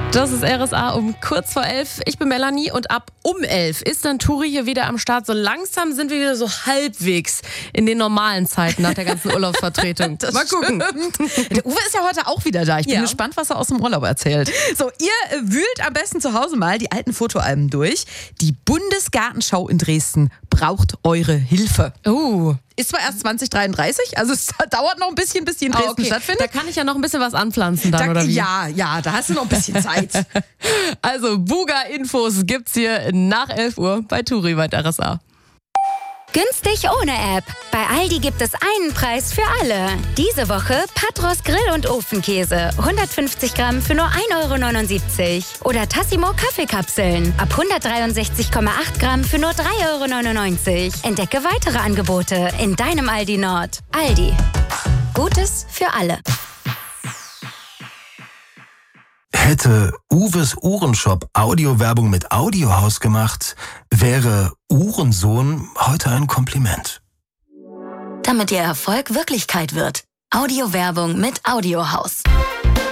Das ist RSA um kurz vor 11. Ich bin Melanie und ab um 11 ist dann Turi hier wieder am Start. So langsam sind wir wieder so halbwegs in den normalen Zeiten nach der ganzen Urlaubsvertretung. Mal gucken. Der Uwe ist ja heute auch wieder da. Ich bin gespannt, was er aus dem Urlaub erzählt. So, ihr wühlt am besten zu Hause mal die alten Fotoalben durch. Die Bundesgartenschau in Dresden braucht eure Hilfe. Ist zwar erst 2033, also es dauert noch ein bisschen, bis die in Dresden stattfindet. Da kann ich ja noch ein bisschen was anpflanzen dann, oder wie? Ja, da hast du noch ein bisschen Zeit. Also Buga-Infos gibt's hier nach 11 Uhr bei Turi bei RSA. Günstig ohne App. Bei Aldi gibt es einen Preis für alle. Diese Woche Patros Grill- und Ofenkäse. 150 Gramm für nur 1,79 €. Oder Tassimo Kaffeekapseln. Ab 163,8 Gramm für nur 3,99 €. Entdecke weitere Angebote in deinem Aldi Nord. Aldi. Gutes für alle. Hätte Uwes Uhrenshop Audiowerbung mit Audiohaus gemacht, wäre Uhrensohn heute ein Kompliment. Damit Ihr Erfolg Wirklichkeit wird. Audiowerbung mit Audiohaus.